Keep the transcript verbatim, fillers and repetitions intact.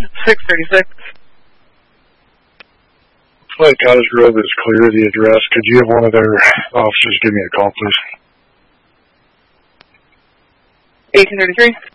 six thirty-six. Flight Cottage Grove is clear. The address. Could you have one of their officers give me a call, please? eighteen thirty-three.